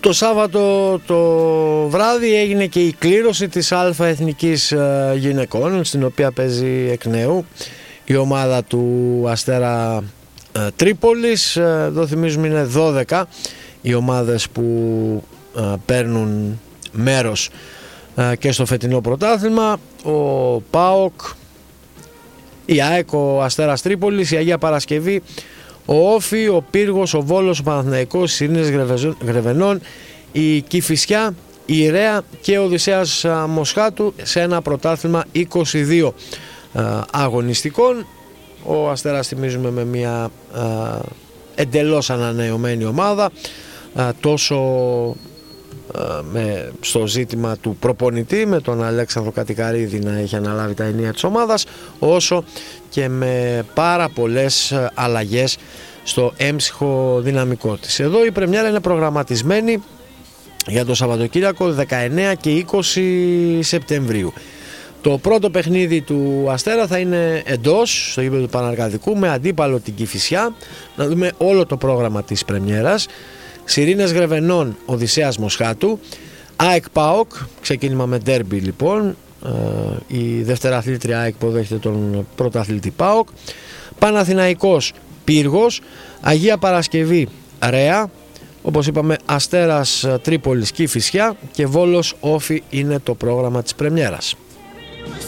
Το Σάββατο το βράδυ έγινε και η κλήρωση της Α Εθνικής Γυναικών, στην οποία παίζει εκ νέου η ομάδα του Αστέρα Τρίπολης. Εδώ θυμίζουμε είναι 12 οι ομάδες που παίρνουν μέρος και στο φετινό πρωτάθλημα. Ο ΠΑΟΚ, η ΑΕΚ, ο Αστέρας Τρίπολης, η Αγία Παρασκευή, ο Όφη, ο Πύργος, ο Βόλος, ο Παναθηναϊκός, οι Ειρήνες Γρεβενών, η Κηφισιά, η Ρέα και ο Οδυσσέας Μοσχάτου σε ένα πρωτάθλημα 22 αγωνιστικών. Ο Αστέρας, θυμίζουμε, με μια εντελώς ανανεωμένη ομάδα, τόσο στο ζήτημα του προπονητή, με τον Αλέξανδρο Κατικαρίδη να έχει αναλάβει τα ενία της ομάδας, όσο και με πάρα πολλές αλλαγές στο έμψυχο δυναμικό της. Εδώ η πρεμιέρα είναι προγραμματισμένη για το Σαββατοκύριακο 19 και 20 Σεπτεμβρίου. Το πρώτο παιχνίδι του Αστέρα θα είναι εντός, στο γήπεδο του Παναργαδικού, με αντίπαλο την Κηφισιά. Να δούμε όλο το πρόγραμμα της πρεμιέρας. Ειρήνες Γρεβενών, Οδυσσέας Μοσχάτου, ΑΕΚ ΠΑΟΚ, ξεκίνημα με ντέρμπι λοιπόν, η δευτεραθλήτρια ΑΕΚ υποδέχεται τον πρωταθλητή ΠΑΟΚ, Παναθηναϊκός Πύργος, Αγία Παρασκευή Ρέα, όπως είπαμε Αστέρας Τρίπολης Κηφισιά και Βόλος Όφη είναι το πρόγραμμα της πρεμιέρας.